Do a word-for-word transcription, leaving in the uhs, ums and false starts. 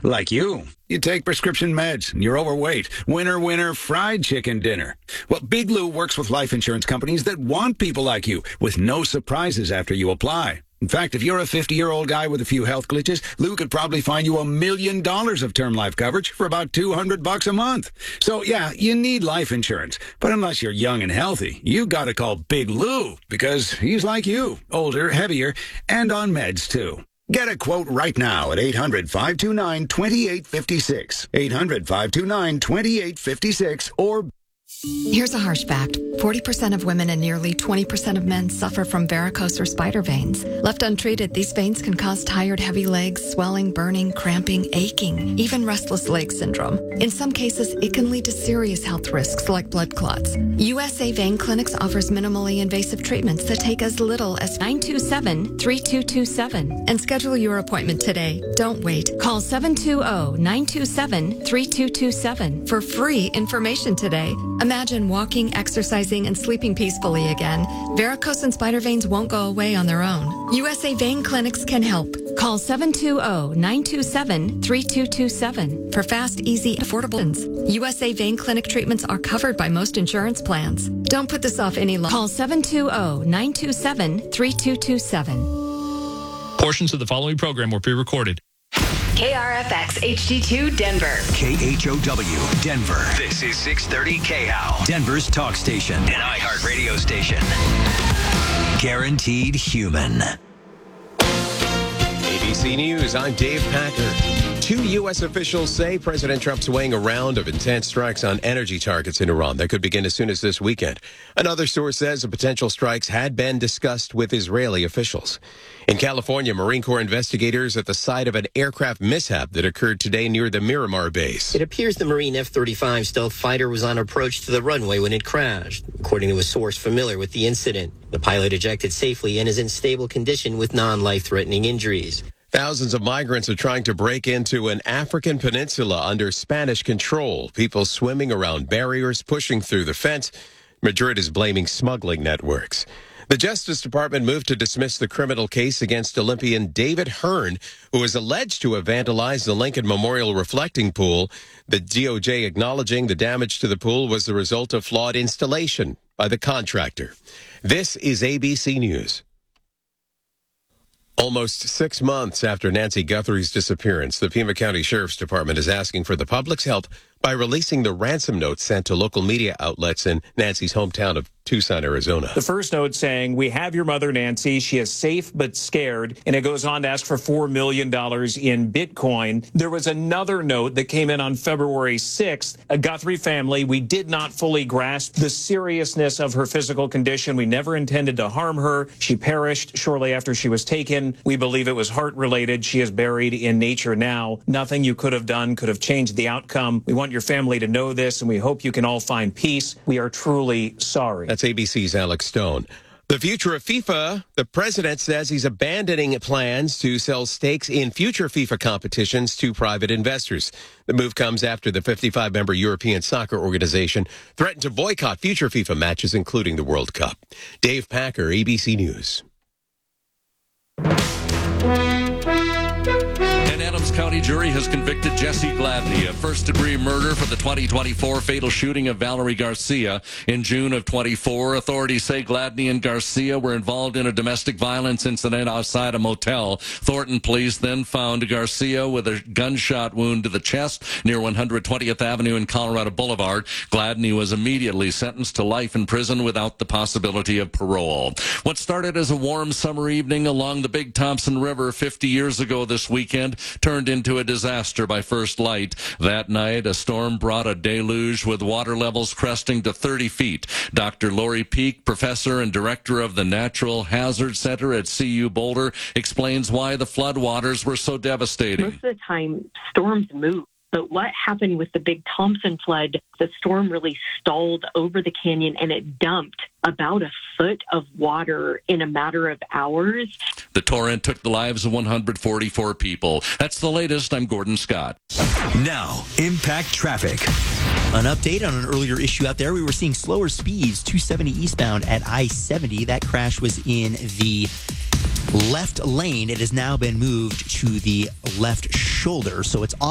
Like you. You take prescription meds, and you're overweight. Winner, winner, fried chicken dinner. Well, Big Lou works with life insurance companies that want people like you, with no surprises after you apply. In fact, if you're a fifty-year-old guy with a few health glitches, Lou could probably find you a million dollars of term life coverage for about two hundred bucks a month. So, yeah, you need life insurance. But unless you're young and healthy, you gotta call Big Lou, because he's like you, older, heavier, and on meds, too. Get a quote right now at eight hundred, five two nine, two eight five six, eight hundred, five two nine, two eight five six, or... Here's a harsh fact. forty percent of women and nearly twenty percent of men suffer from varicose or spider veins. Left untreated, these veins can cause tired, heavy legs, swelling, burning, cramping, aching, even restless leg syndrome. In some cases, it can lead to serious health risks like blood clots. U S A Vein Clinics offers minimally invasive treatments that take as little as nine two seven, three two two seven. And schedule your appointment today. Don't wait. Call seven two zero, nine two seven, three two two seven for free information today. Imagine walking, exercising, and sleeping peacefully again. Varicose and spider veins won't go away on their own. U S A Vein Clinics can help. Call seven two zero, nine two seven, three two two seven for fast, easy, affordable ones. U S A Vein Clinic treatments are covered by most insurance plans. Don't put this off any longer. Call seven two zero, nine two seven, three two two seven. Portions of the following program were pre-recorded. K R F X H D two Denver. K H O W Denver. This is six thirty K H O W. Denver's talk station. An iHeart radio station. Guaranteed human. A B C News, I'm Dave Packer. Two U S officials say President Trump's weighing a round of intense strikes on energy targets in Iran that could begin as soon as this weekend. Another source says the potential strikes had been discussed with Israeli officials. In California, Marine Corps investigators at the site of an aircraft mishap that occurred today near the Miramar base. It appears the Marine F thirty-five stealth fighter was on approach to the runway when it crashed, according to a source familiar with the incident. The pilot ejected safely and is in stable condition with non-life-threatening injuries. Thousands of migrants are trying to break into an African peninsula under Spanish control. People swimming around barriers, pushing through the fence. Madrid is blaming smuggling networks. The Justice Department moved to dismiss the criminal case against Olympian David Hearn, who is alleged to have vandalized the Lincoln Memorial reflecting pool. The D O J acknowledging the damage to the pool was the result of flawed installation by the contractor. This is A B C News. Almost six months after Nancy Guthrie's disappearance, the Pima County Sheriff's Department is asking for the public's help by releasing the ransom note sent to local media outlets in Nancy's hometown of Tucson, Arizona. The first note saying, "We have your mother, Nancy. She is safe but scared." And it goes on to ask for four million dollars in Bitcoin. There was another note that came in on February sixth. A Guthrie family, we did not fully grasp the seriousness of her physical condition. We never intended to harm her. She perished shortly after she was taken. We believe it was heart-related. She is buried in nature now. Nothing you could have done could have changed the outcome. We want your family to know this, and we hope you can all find peace. We are truly sorry. That's A B C's Alex Stone. The future of FIFA, the president says he's abandoning plans to sell stakes in future FIFA competitions to private investors. The move comes after the fifty-five member European Soccer Organization threatened to boycott future FIFA matches, including the World Cup. Dave Packer, A B C News. An Adams County jury has convicted Jesse Gladney of first-degree murder for the twenty twenty-four fatal shooting of Valerie Garcia. In June of twenty-four, authorities say Gladney and Garcia were involved in a domestic violence incident outside a motel. Thornton police then found Garcia with a gunshot wound to the chest near one hundred twentieth Avenue and Colorado Boulevard. Gladney was immediately sentenced to life in prison without the possibility of parole. What started as a warm summer evening along the Big Thompson River fifty years ago this weekend turned into a disaster by first light. That night, a storm brought a deluge with water levels cresting to thirty feet. Doctor Lori Peak, professor and director of the Natural Hazard Center at C U Boulder, explains why the floodwaters were so devastating. Most of the time, storms move. But what happened with the Big Thompson flood, the storm really stalled over the canyon and it dumped about a foot of water in a matter of hours. The torrent took the lives of one hundred forty-four people. That's the latest. I'm Gordon Scott. Now, Impact Traffic. An update on an earlier issue out there. We were seeing slower speeds, two seventy eastbound at I seventy. That crash was in the left lane. It has now been moved to the left shoulder, so it's off.